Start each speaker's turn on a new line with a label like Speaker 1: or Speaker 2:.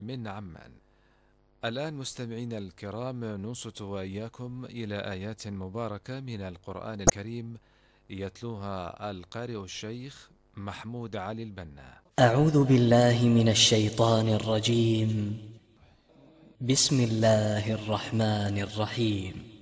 Speaker 1: من عمان. الآن مستمعين الكرام ننصت وإياكم إلى آيات مباركة من القرآن الكريم يتلوها القارئ الشيخ محمود علي البنا.
Speaker 2: أعوذ بالله من الشيطان الرجيم. بسم الله الرحمن الرحيم.